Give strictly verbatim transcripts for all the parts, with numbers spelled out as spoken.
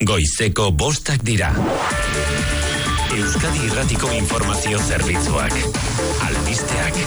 Goizeko bostak dira. Euskadi Irratiko Informazio Zerbitzuak. Albisteak.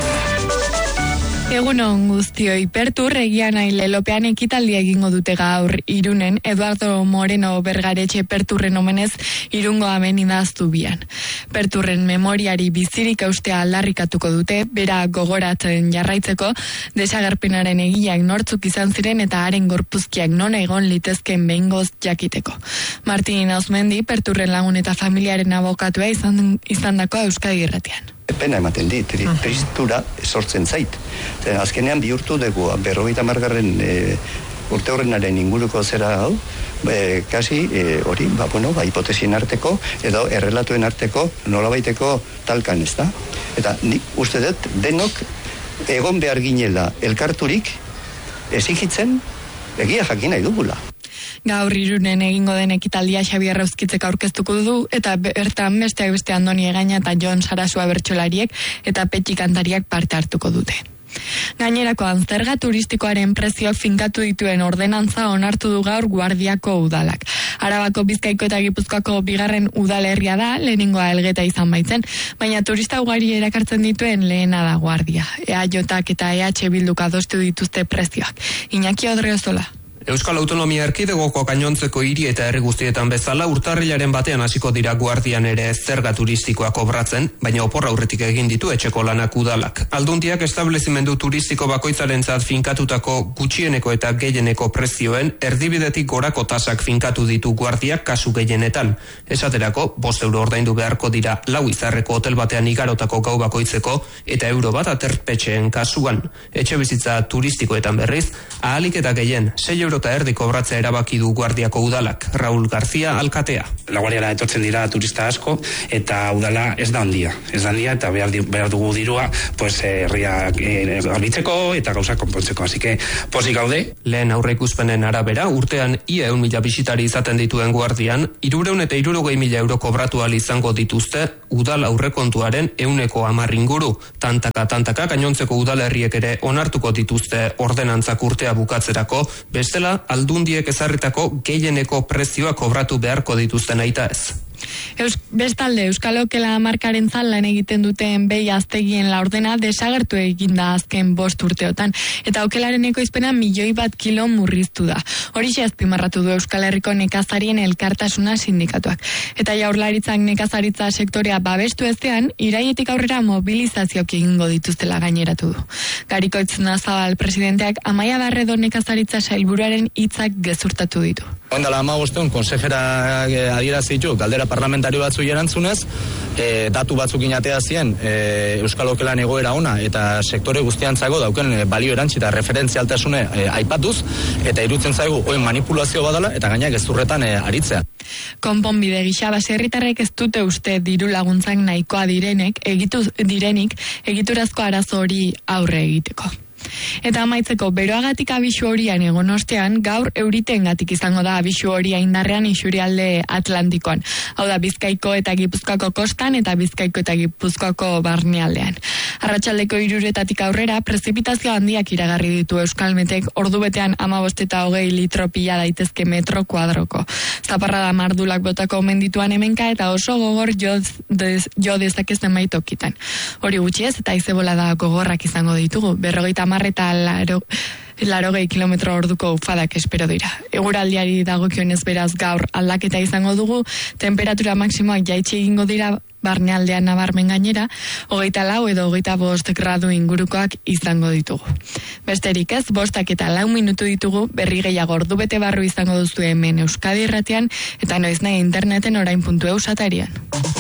Egunon guztioi, Pertur egian ailelopean ekitaldia egingo dute gaur Irunen, Eduardo Moreno Bergaretxe Perturren omenez Irungo amen idaztu bian. Perturren memoriari bizirik eustea aldarrikatuko dute, bera gogoratzen jarraitzeko, desagerpenaren egiak nortzuk izan ziren eta haren gorpuzkiak non egon litezken behingoz jakiteko. Martin Ausmendi, Perturren lagun eta familiaren abokatua izan, izandako Euskadi Irratian. Pena ematen dit, tristura sortzen zait. Azkenean bihurtu dugu, berrogeita margarren e, urte horrenaren inguruko zera hau, e, kasi hori, e, ba, bueno, ba, hipotesien arteko, edo errelatuen arteko, nolabaiteko talkan, ez da? Eta nik uste dut, denok egon behar ginela elkarturik exigitzen egia jakin nahi dugula. Gaur Irunen egingo den ekitaldia Xabier Euskitzek aurkeztuko du eta bertan besteak beste Andoni Egaña eta Jon Sarasua bertsolariek eta Petxi kantariak parte hartuko dute. Gainerakoan, zerga turistikoaren prezioak finkatu dituen ordenantza onartu du gaur Guardiako udalak. Arabako, Bizkaiko eta Gipuzkoako bigarren udalerria da, lehenengoa Elgeta izan baitzen, baina turista ugari erakartzen dituen lehena da Guardia. E A Jotak eta E H Bilduk adostu dituzte prezioak. Iñaki Odriozola. Euskal Autonomia Erkidegoko gainontzeko hiri eta herri guztietan bezala urtarrilaren batean hasiko dira Guardian ere zerga turistikoa kobratzen, baina oporra aurretik egin ditu etxeko lanak udalak. Aldundiak establezimendu turistiko bakoitzarentzat finkatutako gutxieneko eta gehieneko prezioen erdibidetik gorako tasak finkatu ditu Guardiak kasu gehienetan. Esaterako, bost euro ordaindu beharko dira lau izarreko hotel batean igarotako gau bakoitzeko eta euro bat aterpetxeen kasuan. Etxe bizitza turistikoetan berriz, ahalik eta gehien sei euro eta erdi kobratzea erabaki du Guardiako udalak. Raúl García, alkatea. La Guardiara etortzen dira turista asko eta udala ez da handia. Ez da handia eta behar, behar dugu dirua pues, herriak eh, garbitzeko eta gauzak konpontzeko. Así que pozik gaude. Lehen aurreikuspenen arabera, urtean ia eun mila bisitari izaten dituen Guardian, irureun eta irurogei mila euro kobratu ahal izango dituzte udal aurrekontuaren euneko hamar inguru. Tantaka, tantaka, gainontzeko udalerriek ere onartuko dituzte ordenantzak urtea bukatzerako, bestela aldundiek ezarritako gehieneko prezioa kobratu beharko dituzten aita ez. Eus, bestalde, Euskal Okela markaren lan egiten duten behi aztegien laurdena desagertu eginda azken bost urteotan, eta Okelaren ekoizpena milioi bat kilo murriztu da. Horixe azpimarratu du Euskal Herriko nekazarien elkartasuna sindikatuak. Eta Jaurlaritzak nekazaritza sektorea babestu ezean, iraietik aurrera mobilizazioak egingo dituztela gaineratu du. Garikoitz Nazabal presidenteak Amaia Barredo nekazaritza sailburuaren hitzak gezurtatu ditu. Ondala hamabostean, konsejera adierazitu, galdera parlamentario batzu erantzunez, e, datu batzuk inatea zien e, Euskal Okelan egoera ona eta sektore guztiantzako dauken e, balio erantzi eta referentzialtasune e, aipatuz, eta irutzen zaigu oin manipulazio badala eta gainak gezurretan e, aritzea. Konponbide gisa baserritarrek ez dute uste diru laguntzak nahikoa direnek, egitu direnik egiturazko arazo hori aurre egiteko. Eta amaitzeko, beroagatik abisu horian egon ostean, gaur euritengatik izango da abisu horia indarrean isurialde Atlantikoan. Hau da, Bizkaiko eta Gipuzkoako kostan eta Bizkaiko eta Gipuzkoako barnealdean. Arratsaldeko hiruretatik aurrera, prezipitazio handiak iragarri ditu Euskalmetek ordu betean hamabost eta hogei litro pila daitezke metro kuadroko. Zaparrada mardulak botako mendituan hemenka eta oso gogor jo, dez, jo dezakezen baitokitan. Hori gutxiez eta izebola da gogorrak izango ditugu, berrogeita eta laro, larogei kilometro orduko ufadak espero dira. Eguraldiari dagokionez beraz gaur aldaketa izango dugu, temperatura maksimoak jaitsi egingo dira barnealdean nabarmen gainera, hogeita lau edo hogeita bost gradu ingurukoak izango ditugu. Besterik ez, bostak eta lau minutu ditugu, berri gehiago ordu bete barru izango duzu hemen Euskadi Irratian, eta noiz nahi interneten orain puntu eu satarian.